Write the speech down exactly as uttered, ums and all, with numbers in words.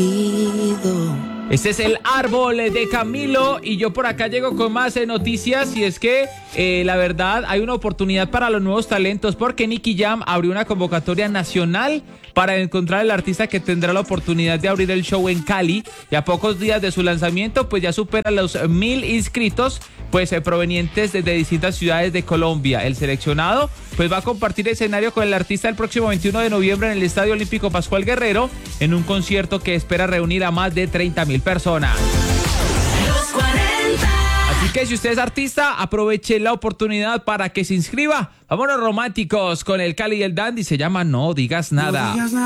elegido. Este es el árbol de Camilo y yo por acá llego con más eh, noticias y es que eh, la verdad hay una oportunidad para los nuevos talentos porque Nicky Jam abrió una convocatoria nacional para encontrar el artista que tendrá la oportunidad de abrir el show en Cali y a pocos días de su lanzamiento pues ya supera los mil inscritos pues eh, provenientes de, de distintas ciudades de Colombia. El seleccionado pues va a compartir escenario con el artista el próximo veintiuno de noviembre en el Estadio Olímpico Pascual Guerrero en un concierto que espera reunir a más de treinta mil personas. Así que si usted es artista, aproveche la oportunidad para que se inscriba. Vámonos románticos con el Cali y el Dandy. Se llama No Digas Nada. No digas nada.